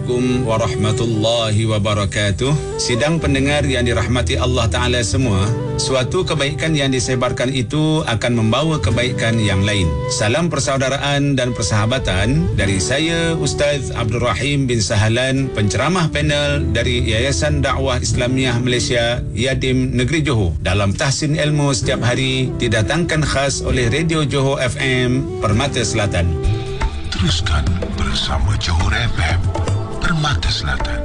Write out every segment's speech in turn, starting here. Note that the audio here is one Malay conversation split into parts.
Assalamualaikum warahmatullahi wabarakatuh. Sidang pendengar yang dirahmati Allah Ta'ala semua, suatu kebaikan yang disebarkan itu akan membawa kebaikan yang lain. Salam persaudaraan dan persahabatan dari saya Ustaz Abdul Rahim bin Sahalan, penceramah panel dari Yayasan Dakwah Islamiah Malaysia Yadim Negeri Johor. Dalam tahsin ilmu setiap hari didatangkan khas oleh Radio Johor FM Permata Selatan. Teruskan bersama Johor FM Permata Selatan.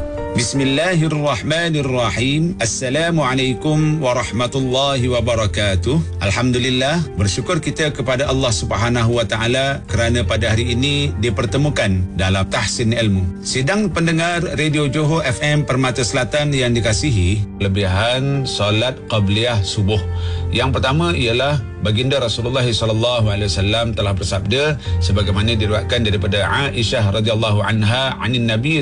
Bismillahirrahmanirrahim. Assalamualaikum warahmatullahi wabarakatuh. Alhamdulillah, bersyukur kita kepada Allah Subhanahu wa taala kerana pada hari ini dipertemukan dalam tahsin ilmu. Sidang pendengar Radio Johor FM Permata Selatan yang dikasihi, kelebihan solat qabliyah subuh. Yang pertama ialah baginda Rasulullah SAW telah bersabda sebagaimana diriwayatkan daripada Aisyah radhiyallahu anha anin Nabi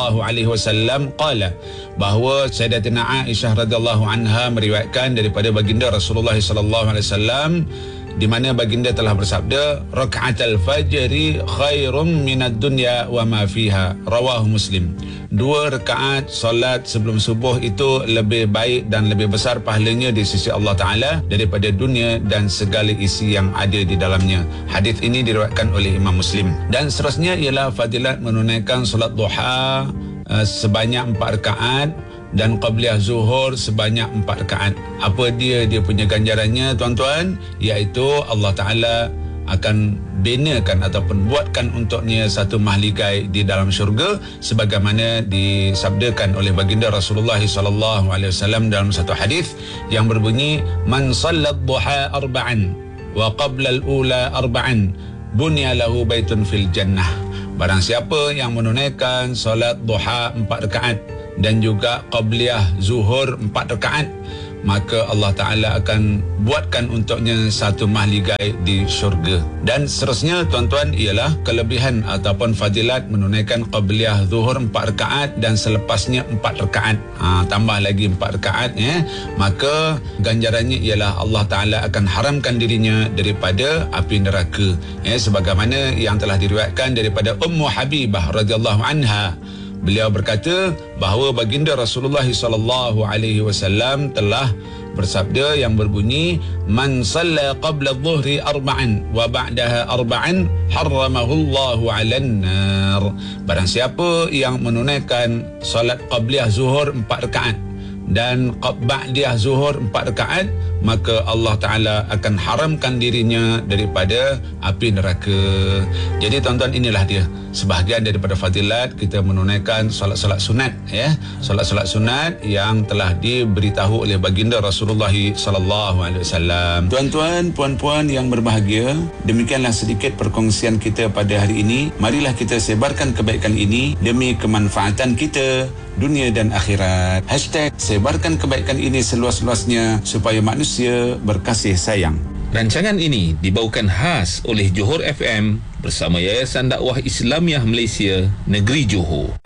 SAW qala, bahawa Sayyidatina Aisyah radhiyallahu anha meriwayatkan daripada baginda Rasulullah SAW di mana baginda telah bersabda, raka'atul fajri khairum minad dunya wa ma fiha, rawahu Muslim. 2 rakaat solat sebelum subuh itu lebih baik dan lebih besar pahalanya di sisi Allah Ta'ala daripada dunia dan segala isi yang ada di dalamnya. Hadis ini diriwayatkan oleh Imam Muslim. Dan seterusnya ialah fadilat menunaikan solat duha sebanyak 4 rakaat dan qabliyah zuhur sebanyak 4 rakaat. Apa dia punya ganjarannya, tuan-tuan? Iaitu Allah Ta'ala akan binakan ataupun buatkan untuknya satu mahligai di dalam syurga sebagaimana disabdakan oleh baginda Rasulullah SAW dalam satu hadis yang berbunyi, man sallat duha arba'an wa qabla al-ula arba'an bunya lahu baitun fil jannah. Barang siapa yang menunaikan solat duha 4 rakaat dan juga qabliyah zuhur 4 rakaat, maka Allah Ta'ala akan buatkan untuknya satu mahligai di syurga. Dan seterusnya, tuan-tuan, ialah kelebihan ataupun fadilat menunaikan qabliyah zuhur 4 rakaat dan selepasnya 4 rakaat. Tambah lagi 4 rakaat, maka ganjarannya ialah Allah Ta'ala akan haramkan dirinya daripada api neraka. Sebagaimana yang telah diriwayatkan daripada Ummu Habibah radhiyallahu anha. Beliau berkata bahawa baginda Rasulullah SAW telah bersabda yang berbunyi, man salla qabla adh-dhuhri arba'an wa ba'daha arba'an harramahu Allahu 'alan nar. Barang siapa yang menunaikan solat qabliyah zuhur 4 rakaat dan ba'diyah zuhur 4 rakaat, maka Allah Ta'ala akan haramkan dirinya daripada api neraka. Jadi tuan-tuan, inilah dia sebahagian daripada fadilat kita menunaikan solat-solat sunat, solat-solat sunat yang telah diberitahu oleh baginda Rasulullah SAW. Tuan-tuan, puan-puan yang berbahagia, demikianlah sedikit perkongsian kita pada hari ini. Marilah kita sebarkan kebaikan ini demi kemanfaatan kita dunia dan akhirat. #sebarkan kebaikan ini seluas-luasnya supaya manusia berkasih sayang. Rancangan ini dibawakan khas oleh Johor FM bersama Yayasan Dakwah Islamiah Malaysia Negeri Johor.